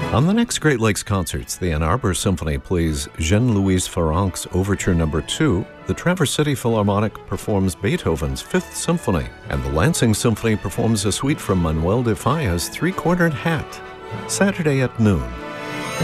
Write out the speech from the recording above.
On the next Great Lakes Concerts, the Ann Arbor Symphony plays Jean-Louis Farrenc's Overture No. 2, the Traverse City Philharmonic performs Beethoven's Fifth Symphony, and the Lansing Symphony performs a suite from Manuel de Falla's Three-Cornered Hat. Saturday at noon.